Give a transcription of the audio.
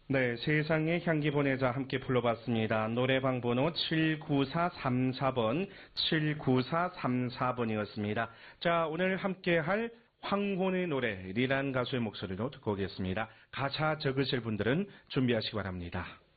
네, 세상의 향기 보내자 함께 불러봤습니다. 노래방 번호 79434번, 79434번이었습니다. 자, 오늘 함께 할 황혼의 노래, 리란 가수의 목소리로 듣고 오겠습니다. 가사 적으실 분들은 준비하시기 바랍니다.